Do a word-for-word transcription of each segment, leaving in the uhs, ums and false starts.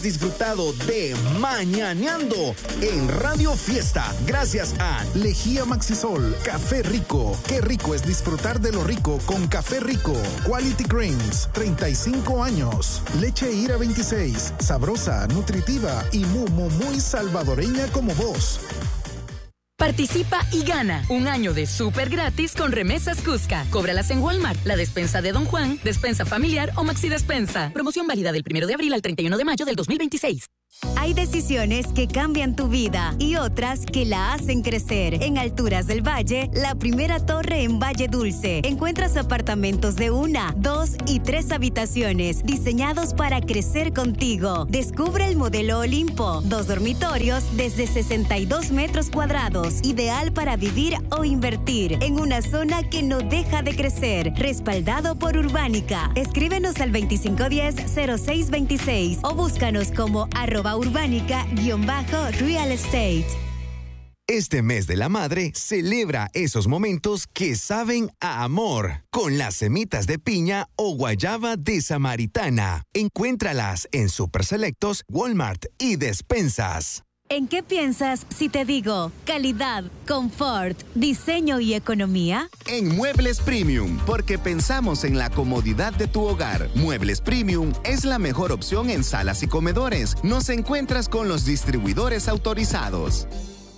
disfrutado de Mañaneando en Radio Fiesta gracias a Lejía Maxisol, Café Rico. Qué rico es disfrutar de lo rico con Café Rico. Quality Creams, treinta y cinco años. Leche Ira veintiséis, sabrosa, nutritiva y muy, muy, muy salvadoreña como vos. Participa y gana un año de súper gratis con Remesas Cusca. Cóbralas en Walmart, la despensa de Don Juan, despensa familiar o Maxi Despensa. Promoción válida del primero de abril al treinta y uno de mayo del dos mil veintiséis. Hay decisiones que cambian tu vida y otras que la hacen crecer. En Alturas del Valle, la primera torre en Valle Dulce. Encuentras apartamentos de una, dos y tres habitaciones diseñados para crecer contigo. Descubre el modelo Olimpo. Dos dormitorios desde sesenta y dos metros cuadrados. Ideal para vivir o invertir en una zona que no deja de crecer. Respaldado por Urbánica. Escríbenos al veinticinco diez cero seis veintiséis o búscanos como arroba urbánica-real estate. Este mes de la madre celebra esos momentos que saben a amor con las semitas de piña o guayaba de Samaritana. Encuéntralas en Super Selectos, Walmart y despensas. ¿En qué piensas si te digo calidad, confort, diseño y economía? En Muebles Premium, porque pensamos en la comodidad de tu hogar. Muebles Premium es la mejor opción en salas y comedores. Nos encuentras con los distribuidores autorizados.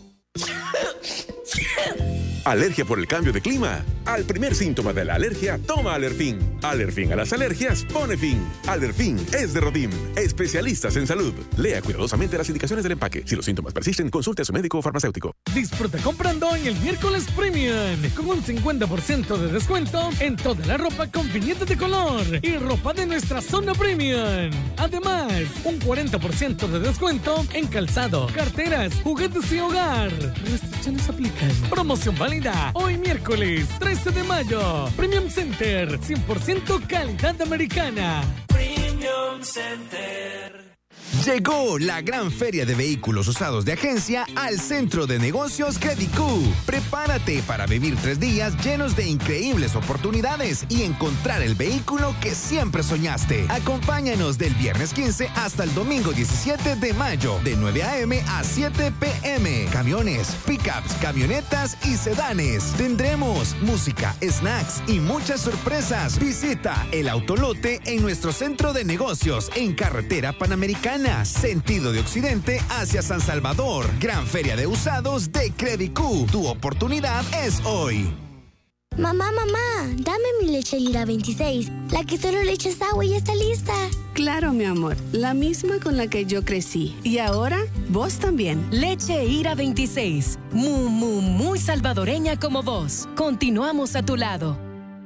¿Alergia por el cambio de clima? Al primer síntoma de la alergia, toma Alerfin. Alerfin a las alergias pone fin. Alerfin es de Rodim, especialistas en salud. Lea cuidadosamente las indicaciones del empaque. Si los síntomas persisten, consulte a su médico o farmacéutico. Disfruta comprando en el miércoles Premium con un cincuenta por ciento de descuento en toda la ropa con viñetas de color y ropa de nuestra zona Premium. Además, un cuarenta por ciento de descuento en calzado, carteras, juguetes y hogar. Restricciones aplican. Promoción válida hoy miércoles trece de mayo. Premium Center, cien por ciento calidad americana. Premium Center. Llegó la gran feria de vehículos usados de agencia al Centro de Negocios Credicú. Prepárate para vivir tres días llenos de increíbles oportunidades y encontrar el vehículo que siempre soñaste. Acompáñanos del viernes quince hasta el domingo diecisiete de mayo, de nueve a eme a siete pe eme. Camiones, pickups, camionetas y sedanes. Tendremos música, snacks y muchas sorpresas. Visita el Autolote en nuestro Centro de Negocios en Carretera Panamericana, sentido de Occidente hacia San Salvador. Gran feria de usados de Credicú. Tu oportunidad es hoy. Mamá, mamá, dame mi leche Ira veintiséis, la que solo le echas agua y está lista. Claro, mi amor, la misma con la que yo crecí. Y ahora, vos también. Leche Ira veintiséis, muy, muy, muy salvadoreña como vos. Continuamos a tu lado.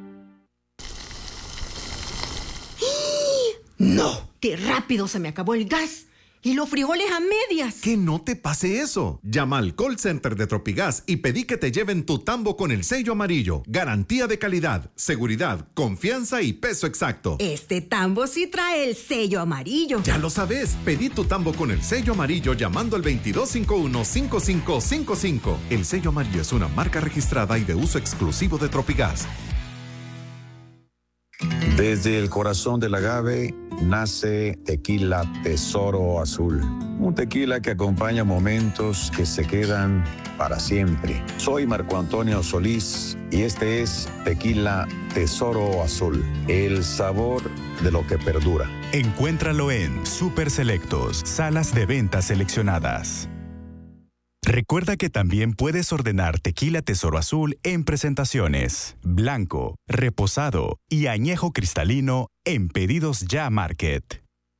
¡No! ¡Qué rápido se me acabó el gas! ¡Y los frijoles a medias! Que no te pase eso. Llama al call center de Tropigas y pedí que te lleven tu tambo con el sello amarillo. Garantía de calidad, seguridad, confianza y peso exacto. Este tambo sí trae el sello amarillo. Ya lo sabes. Pedí tu tambo con el sello amarillo llamando al veintidós cincuenta y uno, cincuenta y cinco cincuenta y cinco. El sello amarillo es una marca registrada y de uso exclusivo de Tropigas. Desde el corazón del agave nace Tequila Tesoro Azul. Un tequila que acompaña momentos que se quedan para siempre. Soy Marco Antonio Solís y este es Tequila Tesoro Azul. El sabor de lo que perdura. Encuéntralo en Super Selectos, salas de ventas seleccionadas. Recuerda que también puedes ordenar Tequila Tesoro Azul en presentaciones, blanco, reposado y añejo cristalino en Pedidos Ya Market.